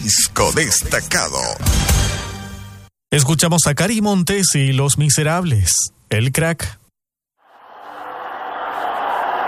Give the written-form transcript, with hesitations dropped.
Disco destacado. Escuchamos a Cari Montes y Los Miserables, El Crack.